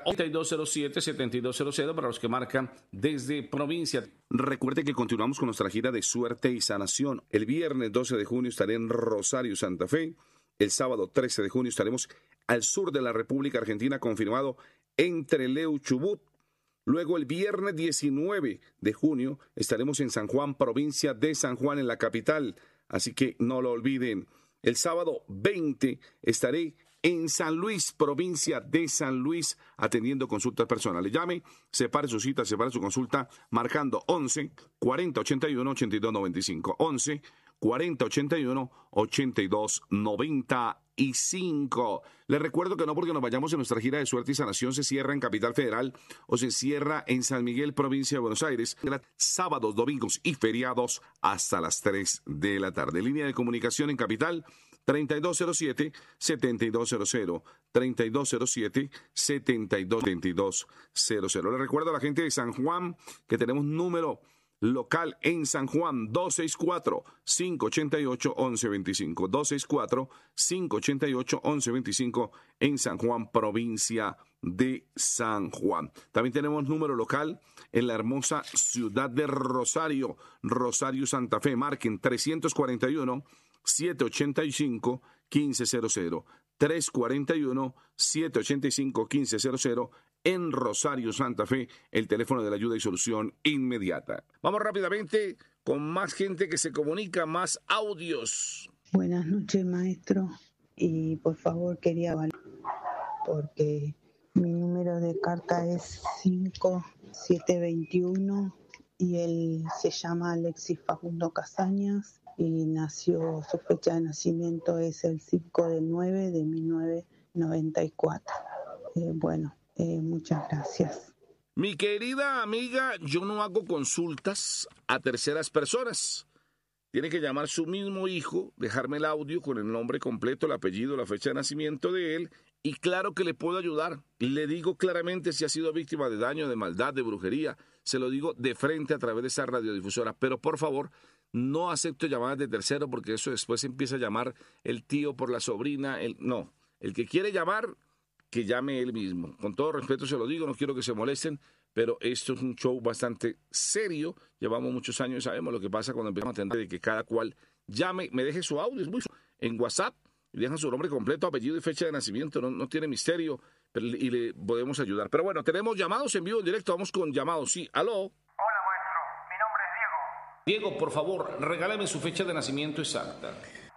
7207-7200 para los que marcan desde provincia. Recuerde que continuamos con nuestra gira de suerte y sanación. El viernes 12 de junio estaré en Rosario, Santa Fe. El sábado 13 de junio estaremos al sur de la República Argentina, confirmado en Trelew, Chubut. Luego el viernes 19 de junio estaremos en San Juan, provincia de San Juan, en la capital. Así que no lo olviden. El sábado 20 estaré en San Luis, provincia de San Luis, atendiendo consultas personales. Llame, separe su cita, separe su consulta, marcando 11 40 81 82 95. 11 40 81 82 95. Les recuerdo que no porque nos vayamos en nuestra gira de suerte y sanación se cierra en Capital Federal o se cierra en San Miguel, provincia de Buenos Aires, sábados, domingos y feriados hasta las 3 de la tarde. Línea de comunicación en Capital 3207-7200, 3207-7200. Le recuerdo a la gente de San Juan que tenemos número local en San Juan, 264-588-1125, 264-588-1125 en San Juan, provincia de San Juan. También tenemos número local en la hermosa ciudad de Rosario, Rosario, Santa Fe. Marquen 341-785-1500, 341-785-1500 en Rosario, Santa Fe, el teléfono de la ayuda y solución inmediata. Vamos rápidamente con más gente que se comunica, más audios. Buenas noches, maestro. Y por favor quería porque mi número de carta es 5721 y él se llama Alexis Facundo Casañas y nació, su fecha de nacimiento es el 5/9 de 1994. Muchas gracias. Mi querida amiga, yo no hago consultas a terceras personas. Tiene que llamar su mismo hijo, dejarme el audio con el nombre completo, el apellido, la fecha de nacimiento de él, y claro que le puedo ayudar. Le digo claramente si ha sido víctima de daño, de maldad, de brujería. Se lo digo de frente a través de esa radiodifusora. Pero por favor, no acepto llamadas de tercero porque eso después empieza a llamar el tío por la sobrina. No, el que quiere llamar, que llame él mismo. Con todo respeto se lo digo, no quiero que se molesten, pero esto es un show bastante serio. Llevamos muchos años y sabemos lo que pasa cuando empezamos a entender de que cada cual llame, me deje su audio, es muy en WhatsApp, y dejan su nombre completo, apellido y fecha de nacimiento, no tiene misterio, y le podemos ayudar. Pero bueno, tenemos llamados en vivo, en directo, vamos con llamados. Sí, aló. Hola, maestro, mi nombre es Diego. Diego, por favor, regálame su fecha de nacimiento exacta.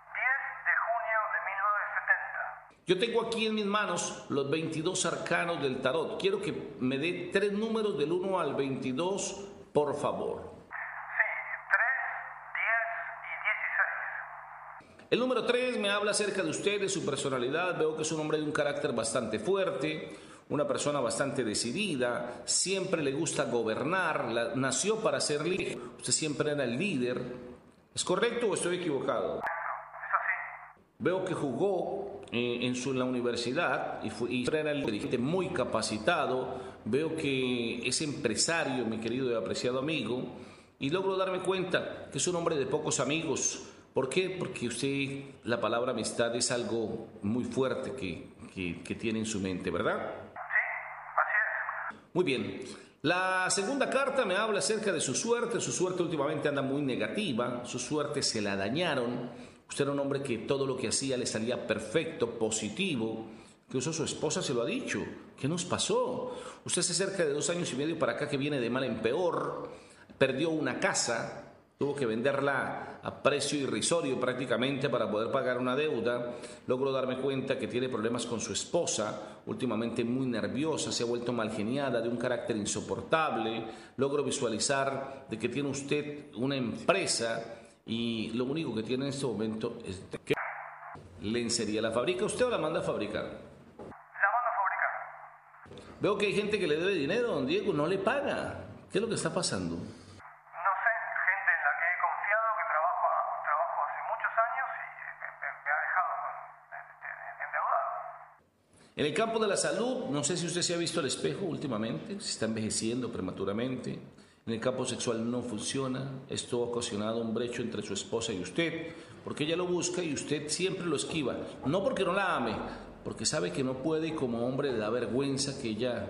Yo tengo aquí en mis manos los 22 arcanos del tarot. Quiero que me dé 3 números del 1 al 22, por favor. Sí, 3, 10 y 16. El número 3 me habla acerca de usted, de su personalidad. Veo que es un hombre de un carácter bastante fuerte, una persona bastante decidida, siempre le gusta gobernar, nació para ser líder. Usted siempre era el líder. ¿Es correcto o estoy equivocado? Es así. Veo que jugó en la universidad y era el dirigente muy capacitado. Veo que es empresario, mi querido y apreciado amigo, y logro darme cuenta que es un hombre de pocos amigos. ¿Por qué? Porque usted, la palabra amistad es algo muy fuerte que tiene en su mente, ¿verdad? Sí, así es. Muy bien. La segunda carta me habla acerca de su suerte. Su suerte últimamente anda muy negativa, su suerte se la dañaron. Usted era un hombre que todo lo que hacía le salía perfecto, positivo. Incluso su esposa se lo ha dicho. ¿Qué nos pasó? Usted hace cerca de 2 años y medio para acá que viene de mal en peor. Perdió una casa, tuvo que venderla a precio irrisorio prácticamente para poder pagar una deuda. Logro darme cuenta que tiene problemas con su esposa, últimamente muy nerviosa, se ha vuelto malgeniada, de un carácter insoportable. Logro visualizar de que tiene usted una empresa y lo único que tiene en este momento es que lencería. ¿La fabrica usted o la manda a fabricar? La mando a fabricar. Veo que hay gente que le debe dinero, don Diego, no le paga. ¿Qué es lo que está pasando? No sé, gente en la que he confiado, que trabajo hace muchos años y me ha dejado endeudado. En el campo de la salud, no sé si usted se ha visto al espejo últimamente, se está envejeciendo prematuramente. En el campo sexual no funciona. Esto ha ocasionado un brecho entre su esposa y usted, porque ella lo busca y usted siempre lo esquiva. No porque no la ame, porque sabe que no puede y como hombre le da vergüenza que ella